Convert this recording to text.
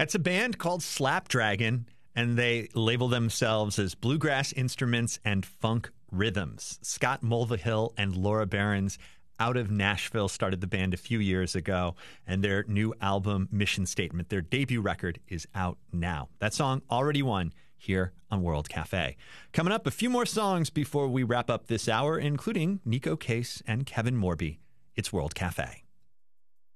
It's a band called Slapdragon, and they label themselves as bluegrass instruments and funk rhythms. Scott Mulvihill and Laura Behrens out of Nashville started the band a few years ago, and their new album, Mission Statement, their debut record, is out now. That song already won here on World Cafe. Coming up, a few more songs before we wrap up this hour, including Nico Case and Kevin Morby. It's World Cafe.